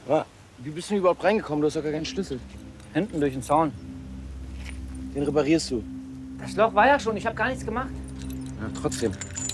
Ja. Wie bist du überhaupt reingekommen? Du hast doch gar keinen Schlüssel. Hinten durch den Zaun. Den reparierst du. Das Loch war ja schon, ich habe gar nichts gemacht. Ja, trotzdem.